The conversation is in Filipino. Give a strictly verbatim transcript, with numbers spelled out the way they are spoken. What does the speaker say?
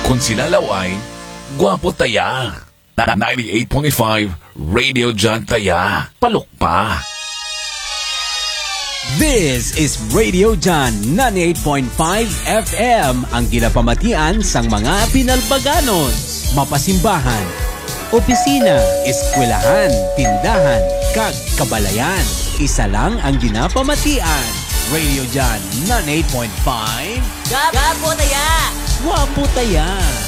Kung sinalaw ay, gwapo taya. ninety-eight point five Radio John Taya. Palok pa. This is Radio John ninety-eight point five F M, ang ginapamatian sang mga Pinalbaganon, mapasimbahan, opisina, eskwelahan, tindahan, kag kabalayan. Isa lang ang ginapamatian. Radio John ninety-eight point five. Gapo taya! Wapo taya!